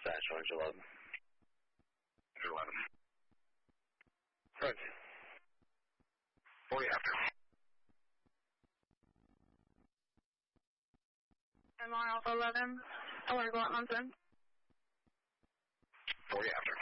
Dash Orange 11. 11. Correct. 40 after. MR Alpha 11. Alert, go out, Munson. 40 after.